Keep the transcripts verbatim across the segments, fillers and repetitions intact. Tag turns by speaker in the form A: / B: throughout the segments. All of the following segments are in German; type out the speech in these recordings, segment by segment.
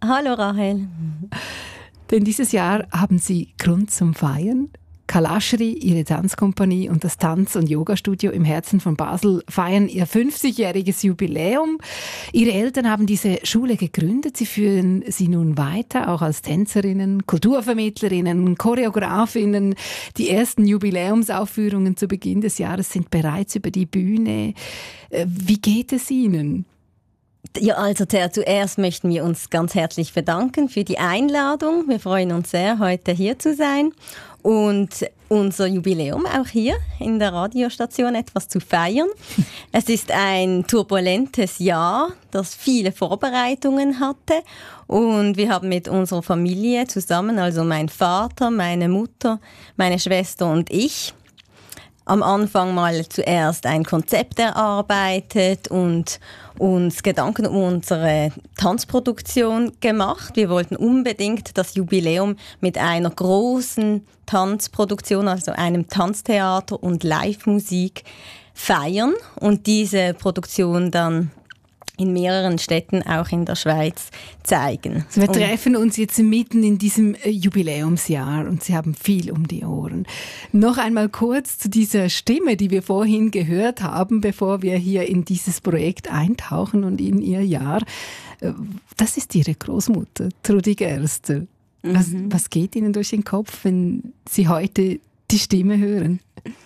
A: Hallo Rahel.
B: Denn dieses Jahr haben Sie Grund zum Feiern. Kalashri, Ihre Tanzkompanie und das Tanz- und Yogastudio im Herzen von Basel feiern ihr fünfzigjähriges Jubiläum. Ihre Eltern haben diese Schule gegründet. Sie führen sie nun weiter, auch als Tänzerinnen, Kulturvermittlerinnen, Choreografinnen. Die ersten Jubiläumsaufführungen zu Beginn des Jahres sind bereits über die Bühne. Wie geht es Ihnen?
A: Ja, also zuerst möchten wir uns ganz herzlich bedanken für die Einladung. Wir freuen uns sehr, heute hier zu sein und unser Jubiläum auch hier in der Radiostation etwas zu feiern. Es ist ein turbulentes Jahr, das viele Vorbereitungen hatte, und wir haben mit unserer Familie zusammen, also mein Vater, meine Mutter, meine Schwester und ich, am Anfang mal zuerst ein Konzept erarbeitet und uns Gedanken um unsere Tanzproduktion gemacht. Wir wollten unbedingt das Jubiläum mit einer großen Tanzproduktion, also einem Tanztheater und Live-Musik feiern und diese Produktion dann in mehreren Städten, auch in der Schweiz, zeigen.
B: Also wir treffen uns jetzt mitten in diesem Jubiläumsjahr und Sie haben viel um die Ohren. Noch einmal kurz zu dieser Stimme, die wir vorhin gehört haben, bevor wir hier in dieses Projekt eintauchen und in Ihr Jahr. Das ist Ihre Großmutter, Trudi Gerster. Was, mhm. was geht Ihnen durch den Kopf, wenn Sie heute die Stimme hören?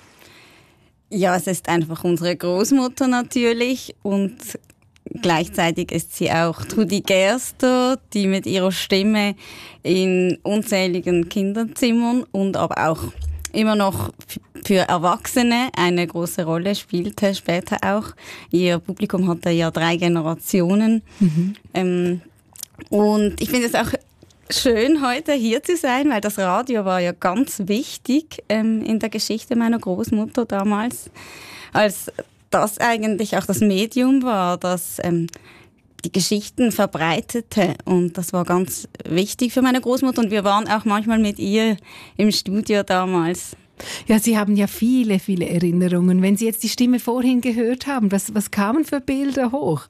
C: Ja, es ist einfach unsere Großmutter natürlich, und gleichzeitig ist sie auch Trudi Gerster, die mit ihrer Stimme in unzähligen Kinderzimmern und aber auch immer noch für Erwachsene eine große Rolle spielte, später auch. Ihr Publikum hatte ja drei Generationen. Mhm. Ähm, und ich finde es auch schön, heute hier zu sein, weil das Radio war ja ganz wichtig ähm, in der Geschichte meiner Großmutter damals, als das eigentlich auch das Medium war, das ähm, die Geschichten verbreitete, und das war ganz wichtig für meine Großmutter, und wir waren auch manchmal mit ihr im Studio damals.
B: Ja, Sie haben ja viele, viele Erinnerungen. Wenn Sie jetzt die Stimme vorhin gehört haben, was, was kamen für Bilder hoch?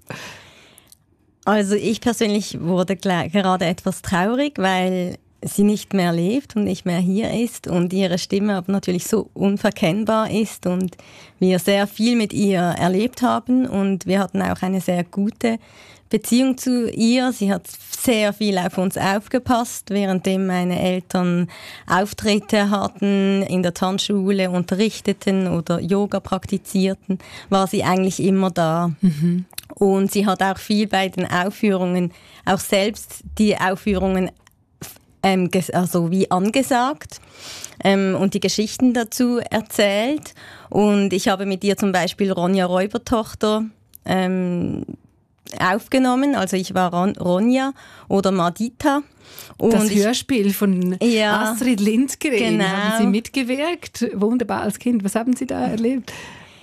A: Also ich persönlich wurde gerade etwas traurig, weil sie nicht mehr lebt und nicht mehr hier ist und ihre Stimme aber natürlich so unverkennbar ist und wir sehr viel mit ihr erlebt haben, und wir hatten auch eine sehr gute Beziehung zu ihr. Sie hat sehr viel auf uns aufgepasst, währenddem meine Eltern Auftritte hatten, in der Tanzschule unterrichteten oder Yoga praktizierten, war sie eigentlich immer da. Mhm. Und sie hat auch viel bei den Aufführungen, auch selbst die Aufführungen Ähm, also wie angesagt ähm, und die Geschichten dazu erzählt. Und ich habe mit ihr zum Beispiel Ronja Räubertochter ähm, aufgenommen. Also ich war Ron- Ronja oder Madita. Und
B: das
A: ich,
B: Hörspiel von
A: ja,
B: Astrid Lindgren.
A: Genau.
B: Haben Sie mitgewirkt? Wunderbar als Kind. Was haben Sie da erlebt?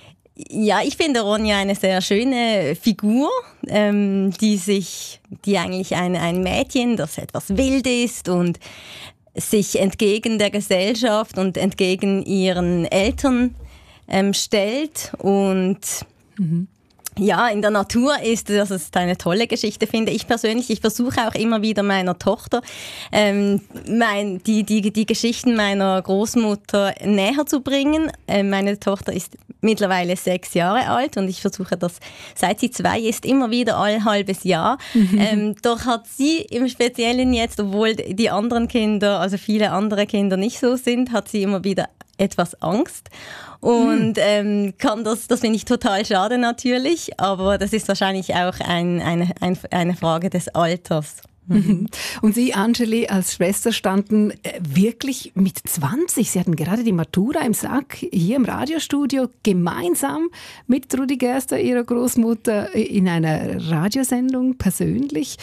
A: Ja, ich finde Ronja eine sehr schöne Figur, ähm, die sich, die eigentlich ein, ein Mädchen, das etwas wild ist und sich entgegen der Gesellschaft und entgegen ihren Eltern ähm, stellt und mhm. ja, in der Natur ist, das ist eine tolle Geschichte, finde ich persönlich. Ich versuche auch immer wieder meiner Tochter ähm, mein, die, die, die Geschichten meiner Großmutter näher zu bringen. Ähm, meine Tochter ist mittlerweile sechs Jahre alt und ich versuche das, seit sie zwei ist, immer wieder ein halbes Jahr. Mhm. Ähm, doch hat sie im Speziellen jetzt, obwohl die anderen Kinder, also viele andere Kinder nicht so sind, hat sie immer wieder etwas Angst. Und ähm, kann das, das finde ich total schade natürlich, aber das ist wahrscheinlich auch ein, eine, ein, eine Frage des Alters.
B: Mhm. Und Sie, Angeli, als Schwester standen wirklich mit zwanzig, Sie hatten gerade die Matura im Sack, hier im Radiostudio, gemeinsam mit Trudi Gerster, Ihrer Großmutter, in einer Radiosendung persönlich.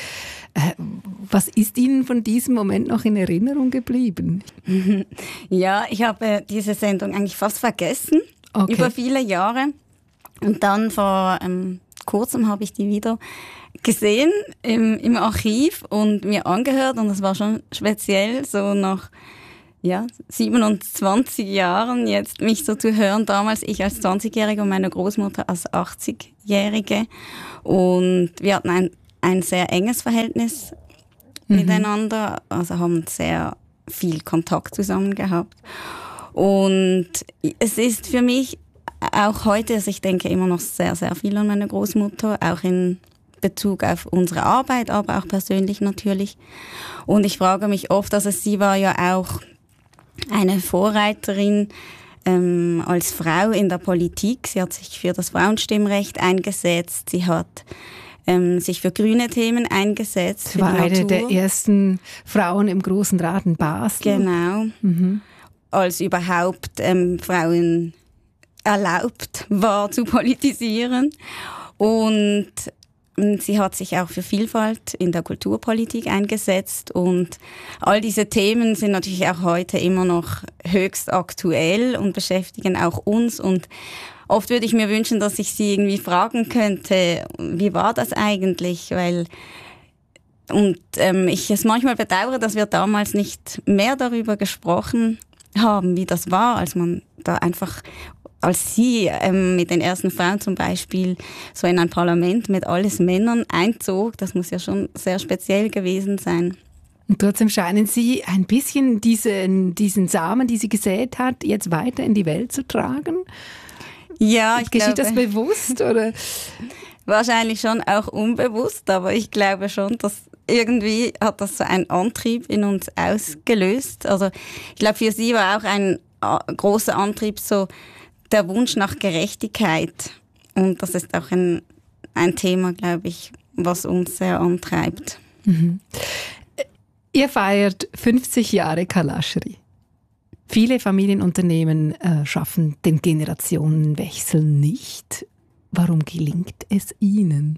B: Was ist Ihnen von diesem Moment noch in Erinnerung geblieben?
C: Ja, ich habe diese Sendung eigentlich fast vergessen, okay. über viele Jahre. Und dann vor ähm, kurzem habe ich die wieder gesehen im, im Archiv und mir angehört, und das war schon speziell, so nach ja, siebenundzwanzig Jahren jetzt mich so zu hören, damals ich als zwanzigjährige und meine Großmutter als achtzigjährige, und wir hatten ein, ein sehr enges Verhältnis mhm. miteinander, also haben sehr viel Kontakt zusammen gehabt. Und es ist für mich auch heute, also ich denke immer noch sehr, sehr viel an meine Großmutter, auch in Bezug auf unsere Arbeit, aber auch persönlich natürlich. Und ich frage mich oft, also sie war ja auch eine Vorreiterin ähm, als Frau in der Politik. Sie hat sich für das Frauenstimmrecht eingesetzt, sie hat ähm, sich für grüne Themen eingesetzt.
B: Sie war eine der ersten Frauen im Großen Rat in Basel.
C: Genau, mhm. als überhaupt ähm, Frauen erlaubt war zu politisieren. Und sie hat sich auch für Vielfalt in der Kulturpolitik eingesetzt und all diese Themen sind natürlich auch heute immer noch höchst aktuell und beschäftigen auch uns. Und oft würde ich mir wünschen, dass ich sie irgendwie fragen könnte, wie war das eigentlich? Weil und ähm, ich es manchmal bedauere, dass wir damals nicht mehr darüber gesprochen haben, wie das war, als man da einfach als sie ähm, mit den ersten Frauen zum Beispiel so in ein Parlament mit alles Männern einzog, das muss ja schon sehr speziell gewesen sein.
B: Und trotzdem scheinen Sie ein bisschen diesen, diesen Samen, die sie gesät hat, jetzt weiter in die Welt zu tragen?
C: Ja, ich
B: Geschieht
C: glaube,
B: das bewusst, oder?
C: Wahrscheinlich schon auch unbewusst, aber ich glaube schon, dass irgendwie hat das so einen Antrieb in uns ausgelöst. Also ich glaube, für sie war auch ein großer Antrieb so der Wunsch nach Gerechtigkeit. Und das ist auch ein, ein Thema, glaube ich, was uns sehr antreibt.
B: Mhm. Ihr feiert fünfzig Jahre Kalashri. Viele Familienunternehmen äh, schaffen den Generationenwechsel nicht. Warum gelingt es Ihnen?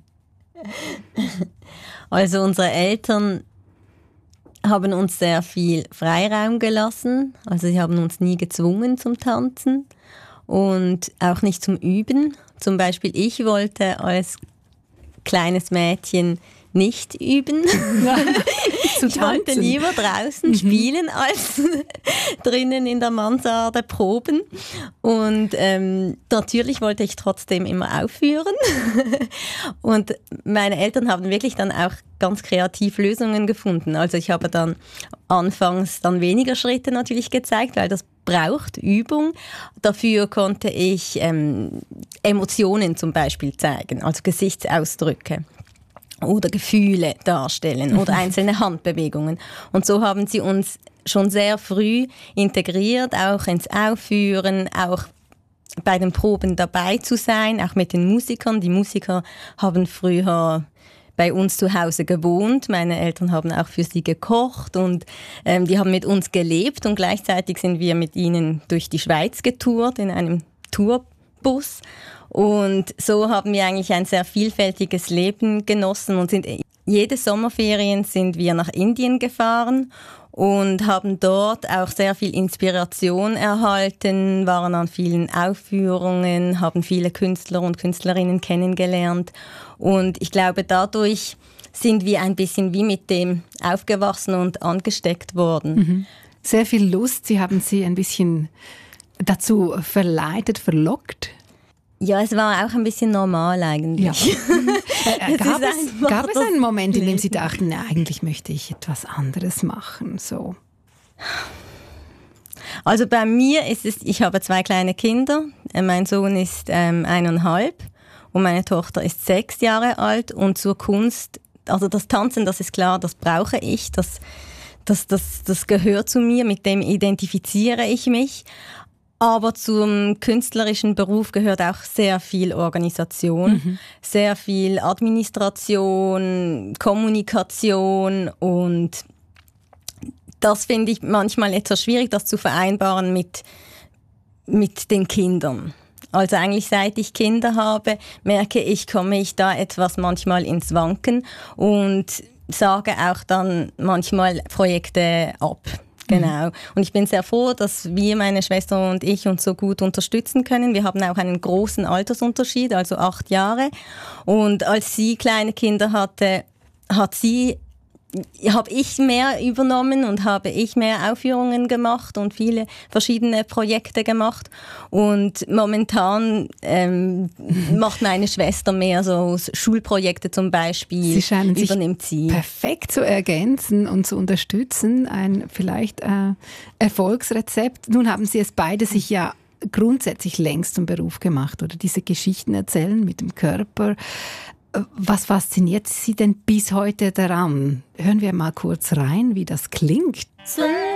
A: Also unsere Eltern haben uns sehr viel Freiraum gelassen. Also sie haben uns nie gezwungen zum Tanzen und auch nicht zum Üben. Zum Beispiel ich wollte als kleines Mädchen nicht üben. Ich wollte lieber draußen mhm. spielen als drinnen in der Mansarde proben. Und ähm, natürlich wollte ich trotzdem immer aufführen. Und meine Eltern haben wirklich dann auch ganz kreativ Lösungen gefunden. Also ich habe dann anfangs dann weniger Schritte natürlich gezeigt, weil das braucht Übung. Dafür konnte ich ähm, Emotionen zum Beispiel zeigen, also Gesichtsausdrücke oder Gefühle darstellen oder einzelne Handbewegungen. Und so haben sie uns schon sehr früh integriert, auch ins Aufführen, auch bei den Proben dabei zu sein, auch mit den Musikern. Die Musiker haben früher bei uns zu Hause gewohnt. Meine Eltern haben auch für sie gekocht und ähm, die haben mit uns gelebt und gleichzeitig sind wir mit ihnen durch die Schweiz getourt in einem Tourbus. Und so haben wir eigentlich ein sehr vielfältiges Leben genossen und sind jede Sommerferien sind wir nach Indien gefahren und haben dort auch sehr viel Inspiration erhalten, waren an vielen Aufführungen, haben viele Künstler und Künstlerinnen kennengelernt. Und ich glaube, dadurch sind wir ein bisschen wie mit dem aufgewachsen und angesteckt worden. Mhm.
B: Sehr viel Lust. Sie haben Sie ein bisschen dazu verleitet, verlockt?
A: Ja, es war auch ein bisschen normal eigentlich.
B: Ja. äh, gab, es, gab es einen Moment, in dem Sie dachten, na, eigentlich möchte ich etwas anderes machen? So.
A: Also bei mir ist es, ich habe zwei kleine Kinder. Mein Sohn ist ähm, eineinhalb und meine Tochter ist sechs Jahre alt. Und zur Kunst, also das Tanzen, das ist klar, das brauche ich. Das, das, das, das gehört zu mir, mit dem identifiziere ich mich. Aber zum künstlerischen Beruf gehört auch sehr viel Organisation, mhm. sehr viel Administration, Kommunikation und das finde ich manchmal etwas schwierig, das zu vereinbaren mit, mit den Kindern. Also eigentlich seit ich Kinder habe, merke ich, komme ich da etwas manchmal ins Wanken und sage auch dann manchmal Projekte ab. Genau. Und ich bin sehr froh, dass wir, meine Schwester und ich, uns so gut unterstützen können. Wir haben auch einen großen Altersunterschied, also acht Jahre. Und als sie kleine Kinder hatte, hat sie habe ich mehr übernommen und habe ich mehr Aufführungen gemacht und viele verschiedene Projekte gemacht. Und momentan ähm, macht meine Schwester mehr so Schulprojekte zum Beispiel.
B: Sie scheinen
A: übernimmt
B: sich
A: sie.
B: perfekt zu ergänzen und zu unterstützen. Ein vielleicht äh, Erfolgsrezept. Nun haben Sie es beide sich ja grundsätzlich längst zum Beruf gemacht, oder diese Geschichten erzählen mit dem Körper. Was fasziniert Sie denn bis heute daran? Hören wir mal kurz rein, wie das klingt.
A: Zum